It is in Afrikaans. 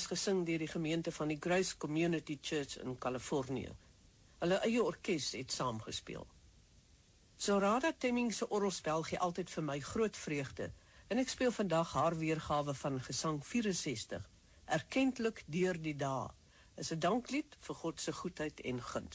is gesing deur die gemeente van die Grace Community Church in Kalifornië. Hulle eie orkes het saamgespeel. Zorada Temming se orgelspel gee altyd vir my groot vreugde, en ek speel vandag haar weergawe van Gesang 64, Erkentlik deur die dae, is 'n danklied vir God se goedheid en guns.